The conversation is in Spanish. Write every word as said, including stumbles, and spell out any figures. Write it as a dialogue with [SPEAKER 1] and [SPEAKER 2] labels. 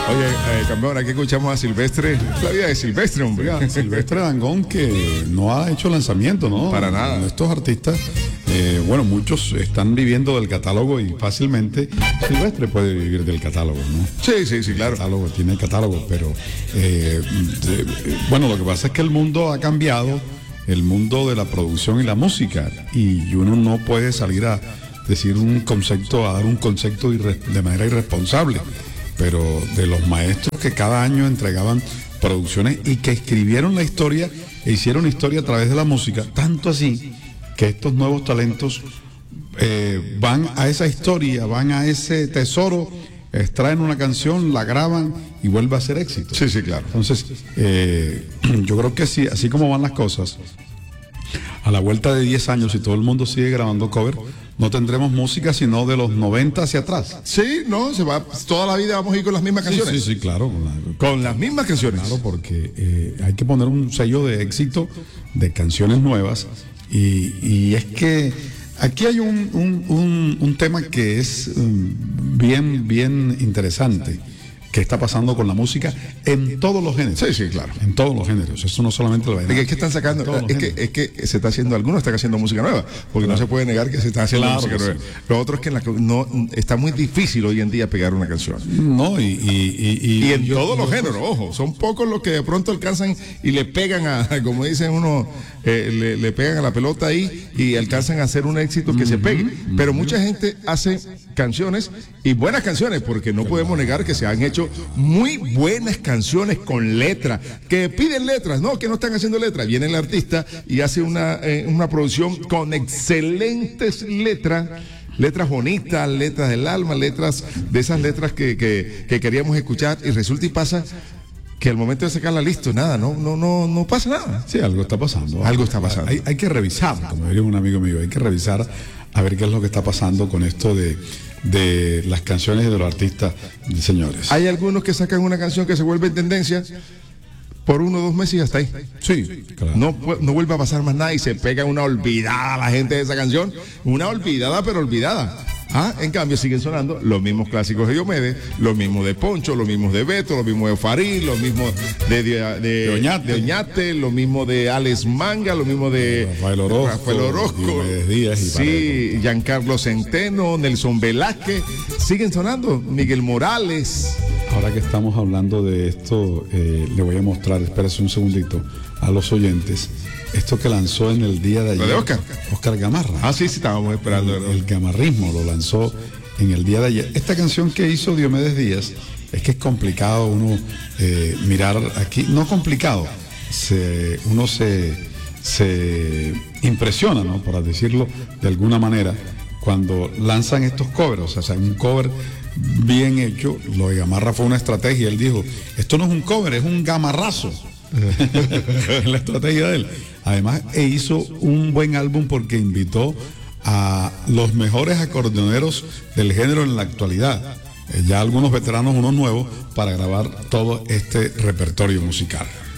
[SPEAKER 1] Oye, eh, campeón, aquí escuchamos a Silvestre. La vida de Silvestre, hombre.
[SPEAKER 2] Oiga, Silvestre Dangond, que no ha hecho lanzamiento, ¿no?
[SPEAKER 1] Para nada.
[SPEAKER 2] Estos artistas, eh, bueno, muchos están viviendo del catálogo y fácilmente Silvestre puede vivir del catálogo, ¿no?
[SPEAKER 1] Sí, sí, sí, claro.
[SPEAKER 2] El catálogo, tiene el catálogo, pero eh, de, bueno, lo que pasa es que el mundo ha cambiado, el mundo de la producción y la música, y uno no puede salir a decir un concepto, a dar un concepto irre, de manera irresponsable, pero de los maestros que cada año entregaban producciones y que escribieron la historia e hicieron historia a través de la música, tanto así que estos nuevos talentos eh, van a esa historia, van a ese tesoro, extraen una canción, la graban y vuelve a ser éxito.
[SPEAKER 1] Sí, sí, claro.
[SPEAKER 2] Entonces, eh, yo creo que sí, así como van las cosas, a la vuelta de diez años, si todo el mundo sigue grabando cover, no tendremos música sino de los noventa hacia atrás.
[SPEAKER 1] Sí, no, se va, toda la vida vamos a ir con las mismas canciones.
[SPEAKER 2] Sí, sí, sí, claro. Con, la,
[SPEAKER 1] con las mismas canciones.
[SPEAKER 2] Claro, porque eh, hay que poner un sello de éxito de canciones nuevas. Y, y es que aquí hay un, un, un, un tema que es um, bien, bien interesante, que está pasando con la música en todos los géneros.
[SPEAKER 1] Sí, sí, claro.
[SPEAKER 2] En todos los géneros. Eso no solamente lo
[SPEAKER 1] Es que, es que están sacando, es que, es que se está haciendo, algunos están haciendo música nueva, porque claro, no se puede negar que se está haciendo
[SPEAKER 2] claro,
[SPEAKER 1] música
[SPEAKER 2] sí.
[SPEAKER 1] nueva. Lo otro es que en la, no, está muy difícil hoy en día pegar una canción.
[SPEAKER 2] No, y... Y, y, y,
[SPEAKER 1] y en
[SPEAKER 2] yo,
[SPEAKER 1] todos
[SPEAKER 2] yo,
[SPEAKER 1] los géneros, ojo, son pocos los que de pronto alcanzan y le pegan a, como dicen uno, eh, le, le pegan a la pelota ahí y alcanzan a hacer un éxito que uh-huh, se pegue. Uh-huh. Pero mucha gente hace canciones y buenas canciones, porque no podemos negar que se han hecho muy buenas canciones con letras, que piden letras, no, que no están haciendo letras. Viene el artista y hace una, eh, una producción con excelentes letras, letras bonitas, letras del alma, letras de esas letras que, que, que queríamos escuchar, y resulta y pasa que al momento de sacarla listo, nada, no, no, no, no pasa nada.
[SPEAKER 2] Sí, algo está pasando.
[SPEAKER 1] Algo está pasando.
[SPEAKER 2] Hay, hay que revisar, como diría un amigo mío, hay que revisar a ver qué es lo que está pasando con esto de, de las canciones de los artistas, señores.
[SPEAKER 1] Hay algunos que sacan una canción que se vuelve en tendencia por uno o dos meses y hasta ahí.
[SPEAKER 2] Sí, claro.
[SPEAKER 1] No, no vuelve a pasar más nada y se pega una olvidada la gente de esa canción. Una olvidada, pero olvidada. Ah, en cambio siguen sonando los mismos clásicos de Diomedes, los mismos de Poncho, los mismos de Beto, los mismos de Farid, los mismos de, de, de, de, Oñate. de Oñate, los mismos de Alex Manga, los mismos de
[SPEAKER 2] Rafael Orozco,
[SPEAKER 1] Rafael Orozco
[SPEAKER 2] Díaz y
[SPEAKER 1] sí, Giancarlo Centeno, Nelson Velázquez, siguen sonando, Miguel Morales.
[SPEAKER 2] Ahora que estamos hablando de esto, eh, le voy a mostrar, espérese un segundito, a los oyentes, esto que lanzó en el día de ayer.
[SPEAKER 1] ¿Lo de Oscar?
[SPEAKER 2] Oscar Gamarra.
[SPEAKER 1] Ah, sí, sí, estábamos esperando.
[SPEAKER 2] El, el gamarrismo lo lanzó en el día de ayer. Esta canción que hizo Diomedes Díaz, es que es complicado uno eh, mirar aquí, no complicado, se, uno se, se impresiona, ¿no? Por decirlo de alguna manera, cuando lanzan estos covers, o sea, un cover bien hecho. Lo de Gamarra fue una estrategia, él dijo, esto no es un cover, es un gamarrazo. La estrategia de él. Además, e hizo un buen álbum porque invitó a los mejores acordeoneros del género en la actualidad, eh, ya algunos veteranos, unos nuevos, para grabar todo este repertorio musical.